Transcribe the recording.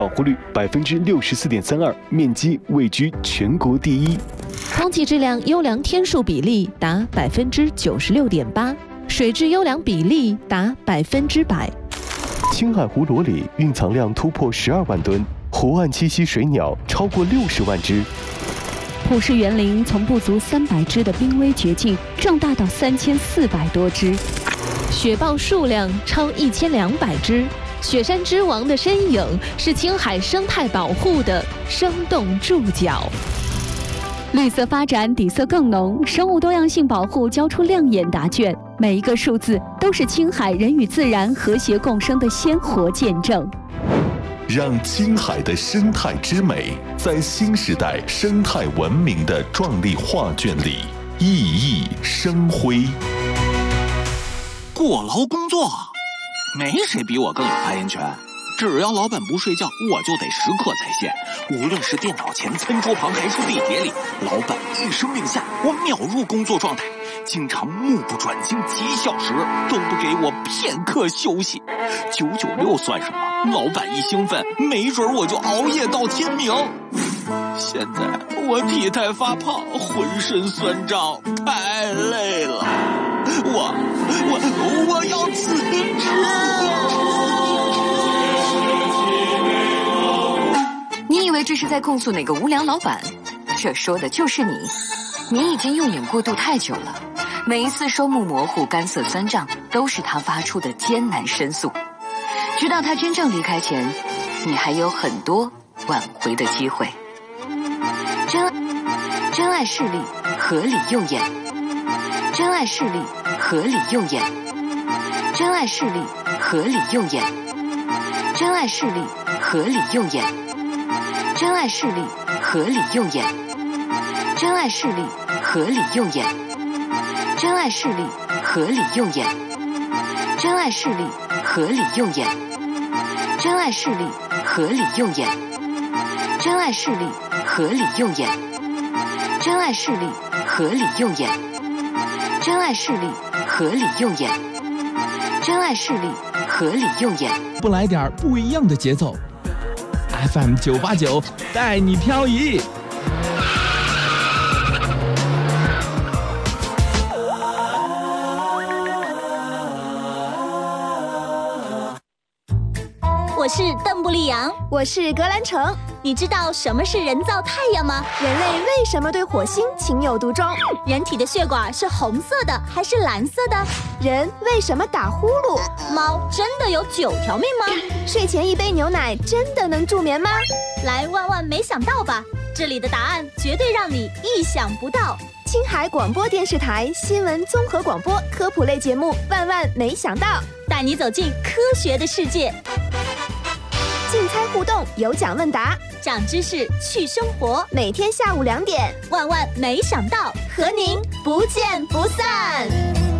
保护率64.32%，面积位居全国第一。 空气质量优良天数比例达96.8%，水质优良比例达100%。 青海湖裸里蕴藏量突破12万吨，湖岸栖息水鸟超过60万只。 普氏园林从不足300只的濒危绝境壮大到3400多只， 雪豹数量超1200只。雪山之王的身影是青海生态保护的生动注脚。 绿色发展底色更浓，生物多样性保护交出亮眼答卷，每一个数字都是青海人与自然和谐共生的鲜活见证。 让青海的生态之美在新时代生态文明的壮丽画卷里熠熠生辉。 过劳工作，没谁比我更有发言权。只要老板不睡觉，我就得时刻在线。无论是电脑前、餐桌旁，还是地铁里，老板一声令下，我秒入工作状态。经常目不转睛几小时，都不给我片刻休息。996算什么？老板一兴奋，没准我就熬夜到天明。现在我体态发胖，浑身酸胀，太累了。我要辞职。 你以为这是在控诉哪个无良老板？这说的就是你。你已经用眼过度太久了，每一次双目模糊、干涩酸胀，都是他发出的艰难申诉。直到他真正离开前，你还有很多挽回的机会。真爱势利，合理用眼；真爱势利，合理用眼；真爱势利，合理用眼；真爱势利，合理用眼；真爱势利，合理用眼；真爱势利，合理用眼；真爱势利，合理用眼；真爱势利，合理用眼；真爱势利，合理用眼；真爱势利，合理用眼；真爱势力，合理用眼；真爱势力，合理用眼；真爱势力，合理用眼。 不来点不一样的节奏 ，FM 989带你漂移。 我是邓布利扬， 我是格兰城。 你知道什么是人造太阳吗？ 人类为什么对火星情有独钟？ 人体的血管是红色的还是蓝色的？ 人为什么打呼噜？ 猫真的有9条命吗？ 睡前一杯牛奶真的能助眠吗？ 来万万没想到吧，这里的答案绝对让你意想不到。 青海广播电视台新闻综合广播科普类节目《万万没想到》， 带你走进科学的世界。 竞猜互动，有奖问答， 长知识，去生活。 每天下午2点， 万万没想到，和您不见不散。